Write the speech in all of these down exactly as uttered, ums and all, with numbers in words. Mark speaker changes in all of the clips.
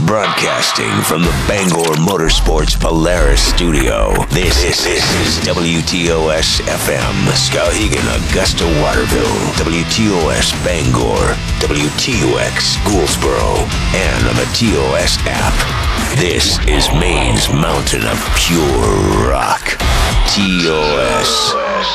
Speaker 1: Broadcasting from the Bangor Motorsports Polaris studio, this, this, this is W T O S F M, Skowhegan, Augusta, Waterville, W T O S Bangor, W T O X Gouldsboro, and on the T O S app. This is Maine's mountain of pure rock, T O S.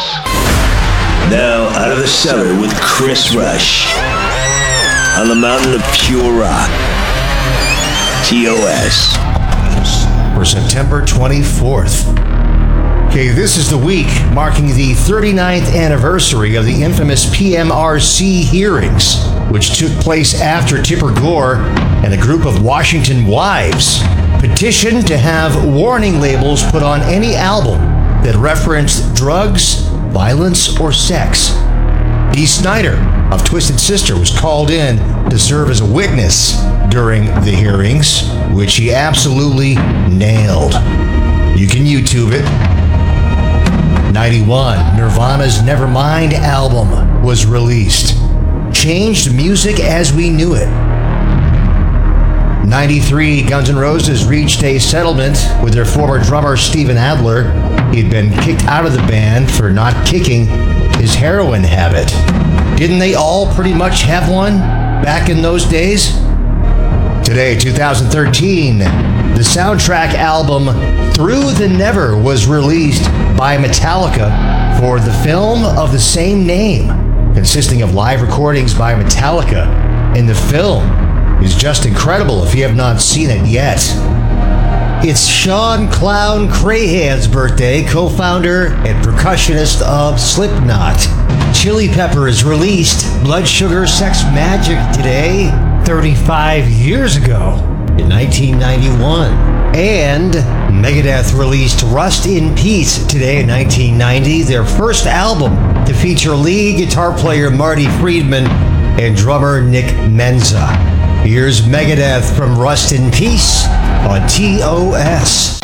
Speaker 1: Now out of the cellar with Chris Rush, on the mountain of pure rock, T O S.
Speaker 2: For September twenty-fourth. Okay, this is the week marking the thirty-ninth anniversary of the infamous P M R C hearings, which took place after Tipper Gore and a group of Washington wives petitioned to have warning labels put on any album that referenced drugs, violence, or sex. Dee Snider of Twisted Sister was called in to serve as a witness during the hearings, which he absolutely nailed. You can YouTube it. ninety-one, Nirvana's Nevermind album was released. Changed music as we knew it. ninety-three, Guns N' Roses reached a settlement with their former drummer Steven Adler. He'd been kicked out of the band for not kicking his heroin habit. Didn't they all pretty much have one back in those days? Today, two thousand thirteen, the soundtrack album Through the Never was released by Metallica for the film of the same name, consisting of live recordings by Metallica. And the film is just incredible if you have not seen it yet. It's Sean Clown Crahan's birthday, co-founder and percussionist of Slipknot. Chili Peppers released Blood Sugar Sex Magic today, thirty-five years ago, in nineteen ninety-one. And Megadeth released Rust in Peace today in nineteen ninety, their first album to feature lead guitar player Marty Friedman and drummer Nick Menza. Here's Megadeth from Rust in Peace on T O S.